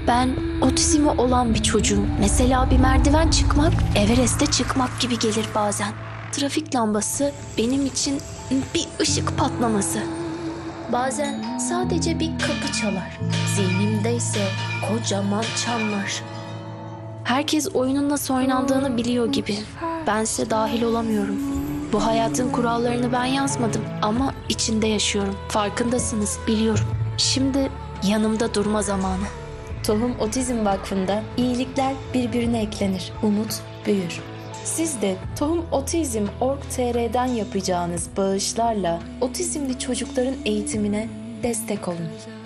Ben otizmi olan bir çocuğum. Mesela bir merdiven çıkmak, Everest'e çıkmak gibi gelir bazen. Trafik lambası benim için bir ışık patlaması. Bazen sadece bir kapı çalar. Zihnimde ise kocaman çanlar. Herkes oyunun nasıl oynandığını biliyor gibi. Bense dahil olamıyorum. Bu hayatın kurallarını ben yazmadım ama içinde yaşıyorum. Farkındasınız, biliyorum. Şimdi yanımda durma zamanı. Tohum Otizm Vakfı'nda iyilikler birbirine eklenir, umut büyür. Siz de tohumotizm.org.tr'den yapacağınız bağışlarla otizmli çocukların eğitimine destek olun.